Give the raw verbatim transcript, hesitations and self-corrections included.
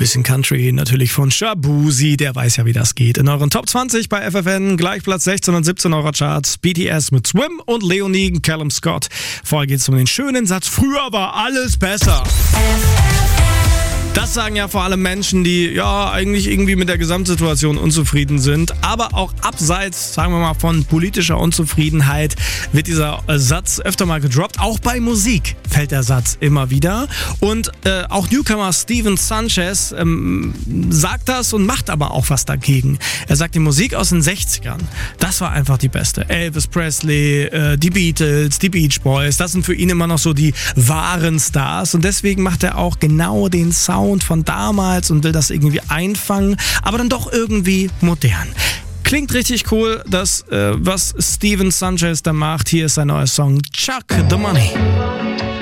Bisschen Country natürlich von Shaboozey, der weiß ja, wie das geht. In euren Top zwanzig bei F F N, gleich Platz sechzehn und siebzehn eurer Charts. B T S mit Swim und Leonie Callum Scott. Vorher geht es um den schönen Satz, früher war alles besser. Das sagen ja vor allem Menschen, die ja eigentlich irgendwie mit der Gesamtsituation unzufrieden sind. Aber auch abseits, sagen wir mal, von politischer Unzufriedenheit wird dieser Satz öfter mal gedroppt. Auch bei Musik fällt der Satz immer wieder. Und äh, auch Newcomer Steven Sanchez ähm, sagt das und macht aber auch was dagegen. Er sagt, die Musik aus den sechzigern, das war einfach die beste. Elvis Presley, äh, die Beatles, die Beach Boys, das sind für ihn immer noch so die wahren Stars. Und deswegen macht er auch genau den Sound von damals und will das irgendwie einfangen, aber dann doch irgendwie modern. Klingt richtig cool, das, äh, was Steven Sanchez da macht. Hier ist sein neuer Song Chuck the Money.